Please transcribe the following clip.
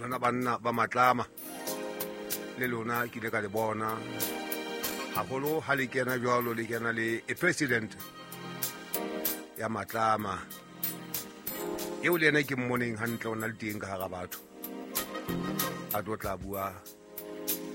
lona banna ba Matlama le lona ke ile ka le bona haholo ha le kena jwalo le kena le president ya Matlama eo le ena ke mmoneng hantle o na le teng ka hara batho a tlo tla bua